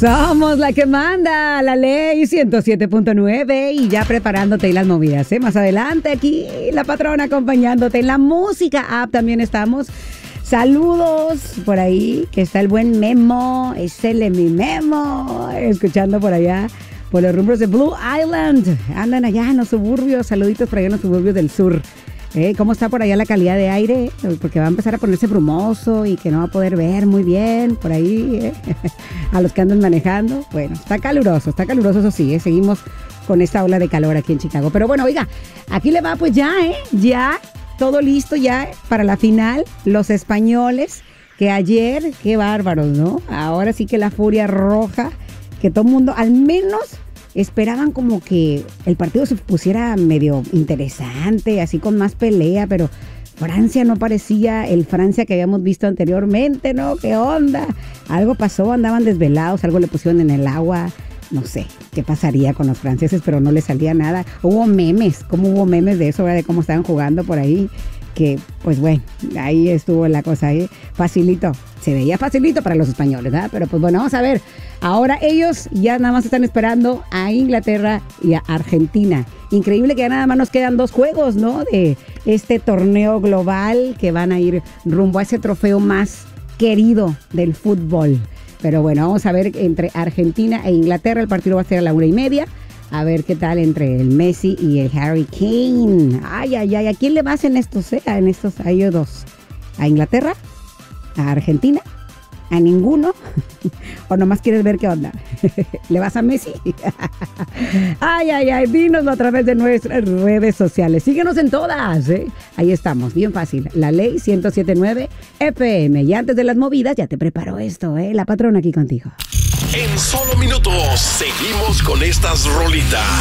Somos la que manda, la ley 107.9 y ya preparándote y las movidas, ¿eh? Más adelante aquí la patrona acompañándote en la música app también estamos. Saludos por ahí, que está el buen Memo, es el mi Memo, escuchando por allá, por los rumbos de Blue Island. Andan allá en los suburbios, saluditos por allá en los suburbios del sur. ¿Cómo está por allá la calidad de aire? Porque va a empezar a ponerse brumoso y que no va a poder ver muy bien por ahí, a los que andan manejando. Bueno, está caluroso eso sí, seguimos con esta ola de calor aquí en Chicago. Pero bueno, oiga, aquí le va pues ya, todo listo ya para la final. Los españoles, que ayer, qué bárbaros, ¿no? Ahora sí que la furia roja, que todo el mundo, al menos esperaban como que el partido se pusiera medio interesante, así con más pelea, pero Francia no parecía el Francia que habíamos visto anteriormente, ¿no? ¿Qué onda? Algo pasó, andaban desvelados, algo le pusieron en el agua, no sé qué pasaría con los franceses, pero no les salía nada. Hubo memes de eso, ¿verdad? De cómo estaban jugando por ahí, que pues bueno, ahí estuvo la cosa ahí, facilito, se veía facilito para los españoles, ¿verdad? Pero pues bueno, vamos a ver, ahora ellos ya nada más están esperando a Inglaterra y a Argentina. Increíble que ya nada más nos quedan 2 juegos, ¿no? De este torneo global que van a ir rumbo a ese trofeo más querido del fútbol. Pero bueno, vamos a ver entre Argentina e Inglaterra, el partido va a ser a la 1:30. A ver qué tal entre el Messi y el Harry Kane. Ay, ¿a quién le vas en estos, a ellos dos? ¿A Inglaterra? ¿A Argentina? ¿A ninguno? ¿O nomás quieres ver qué onda? ¿Le vas a Messi? Ay, dínoslo a través de nuestras redes sociales. Síguenos en todas, ¿eh? Ahí estamos, bien fácil. La ley 107.9 FM. Y antes de las movidas, ya te preparo esto, ¿eh? La patrona aquí contigo. En solo minutos, seguimos con estas rolitas.